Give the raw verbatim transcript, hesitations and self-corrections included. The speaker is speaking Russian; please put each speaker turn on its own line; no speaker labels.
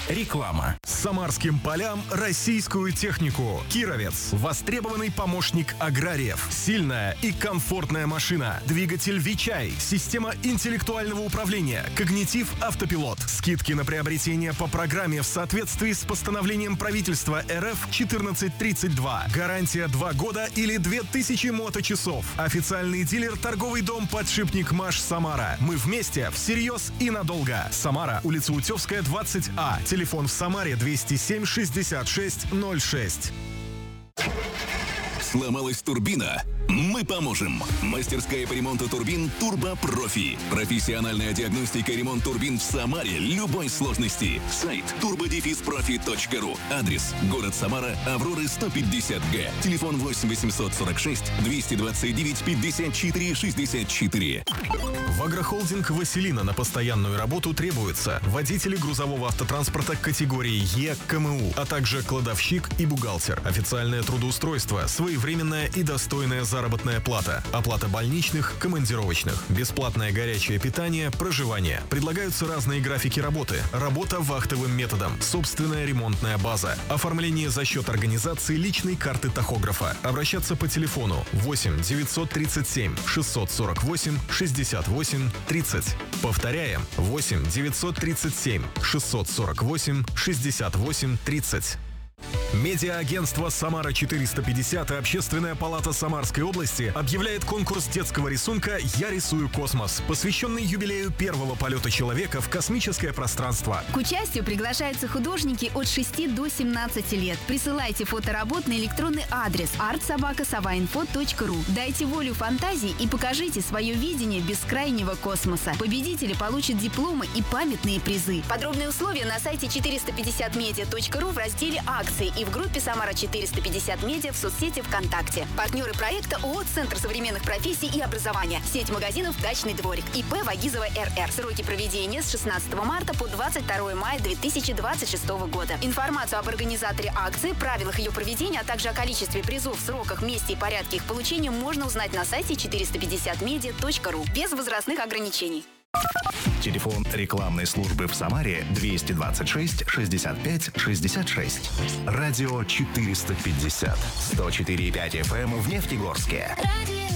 Реклама.
Самарским полям российскую технику. Кировец. Востребованный помощник аграриев. Сильная и комфортная машина. Двигатель Вичай. Система интеллектуального управления. Когнитив автопилот. Скидки на приобретение по программе в соответствии с постановлением правительства эр эф четырнадцать тридцать два. Гарантия два года или две тысячи моточасов. Официальный дилер торговый дом «Подшипник Маш» Самара. Мы вместе, всерьез и надолго. Самара, улица Утевская, двадцать А. Телефон в Самаре двести семь шестьдесят шесть ноль шесть.
Сломалась турбина? Мы поможем. Мастерская по ремонту турбин «Турбо Профи». Профессиональная диагностика и ремонт турбин в Самаре любой сложности. Сайт турбо дефис профи точка ру. Адрес: город Самара, Авроры сто пятьдесят Г. Телефон восемь восемьсот сорок шесть двести двадцать девять пятьдесят четыре шестьдесят четыре.
В агрохолдинг «Василина» на постоянную работу требуются водители грузового автотранспорта категории Е КМУ, а также кладовщик и бухгалтер. Официальное трудоустройство, своевременная и достойная заработная плата, оплата больничных, командировочных, бесплатное горячее питание, проживание. Предлагаются разные графики работы, работа вахтовым методом, собственная ремонтная база, оформление за счет организации личной карты тахографа. Обращаться по телефону восемь девятьсот тридцать семь шестьсот сорок восемь шестьдесят восемь тридцать. Повторяем: восемь девятьсот тридцать семь шестьсот сорок восемь шестьдесят восемь тридцать. Медиа-агентство «Самара четыреста пятьдесят» и Общественная палата Самарской области объявляет конкурс детского рисунка «Я рисую космос», посвященный юбилею первого полета человека в космическое пространство.
К участию приглашаются художники от шести до семнадцати лет. Присылайте фоторабот на электронный адрес арт собака саваинфо точка ру. Дайте волю фантазии и покажите свое видение бескрайнего космоса. Победители получат дипломы и памятные призы. Подробные условия на сайте четыреста пятьдесят медиа точка ру в разделе «Акции» и в группе «Самара четыреста пятьдесят медиа» в соцсети ВКонтакте. Партнеры проекта ООО «Центр современных профессий и образования». Сеть магазинов «Дачный дворик». ИП Вагизова РР. Сроки проведения с шестнадцатого марта по двадцать второе мая две тысячи двадцать шестого года. Информацию об организаторе акции, правилах ее проведения, а также о количестве призов, сроках, месте и порядке их получения можно узнать на сайте четыреста пятьдесят медиа точка ру. Без возрастных ограничений.
Телефон рекламной службы в Самаре двести двадцать шесть шестьдесят пять шестьдесят шесть. Радио четыреста пятьдесят. сто четыре и пять эф эм в Нефтегорске.